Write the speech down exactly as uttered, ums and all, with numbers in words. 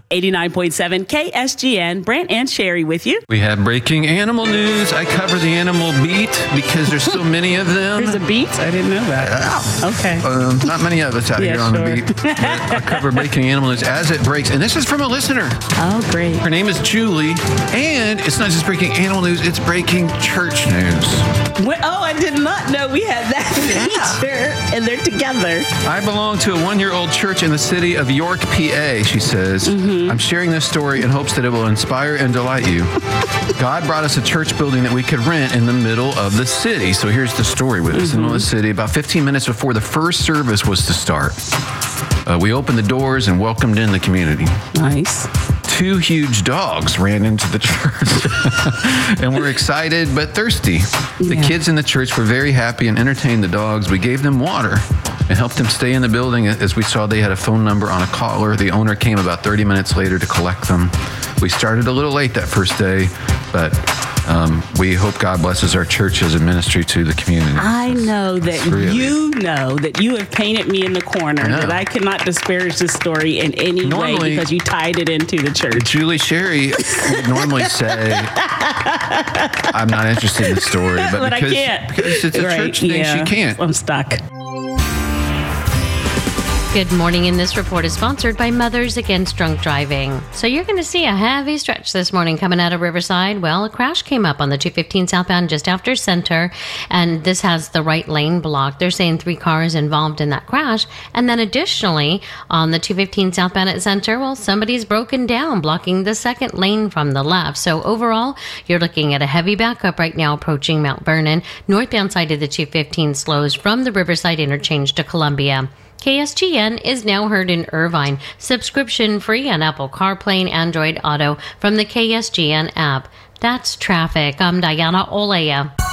eighty-nine point seven K S G N, Brant and Sherry with you. We have breaking animal news. I cover the animal beat because there's so many of them. There's a beat? I didn't know that. Yeah. Okay. Um, not many of us out Yeah, here on sure. the beat. But I cover breaking animal news as it breaks. And this is from a listener. Oh, great. Her name is Julie. And it's not just breaking animal news, it's breaking church news. Well, oh, I did not know we had that feature, and they're together. I belong to a one-year-old church in the city of York, P A, she says. Mm-hmm. I'm sharing this story in hopes that it will inspire and delight you. God brought us a church building that we could rent in the middle of the city. So here's the story with us. Mm-hmm. In the middle of the city, about fifteen minutes before the first service was to start, uh, we opened the doors and welcomed in the community. Nice. Two huge dogs ran into the church and we're excited but thirsty. The Yeah. kids in the church were very happy and entertained the dogs. We gave them water and helped them stay in the building as we saw they had a phone number on a collar. The owner came about thirty minutes later to collect them. We started a little late that first day, but um, we hope God blesses our church as a ministry to the community. I know that Really. you know that you have painted me in the corner, I know. that I cannot disparage this story in any way Normally- because you tied it into the church. Julie Sherry would normally say, I'm not interested in the story, but, But I because, can't. because it's a Right, church thing, yeah. she can't. I'm stuck. Good morning, and this report is sponsored by Mothers Against Drunk Driving. So you're going to see a heavy stretch this morning coming out of Riverside. Well, a crash came up on the two fifteen southbound just after Center, and this has the right lane blocked. They're saying three cars involved in that crash. And then additionally, on the two fifteen southbound at Center, well, somebody's broken down, blocking the second lane from the left. So overall, you're looking at a heavy backup right now approaching Mount Vernon. Northbound side of the two fifteen slows from the Riverside interchange to Columbia. K S G N is now heard in Irvine, subscription free on Apple CarPlay and Android Auto from the K S G N app. That's traffic. I'm Diana Olea.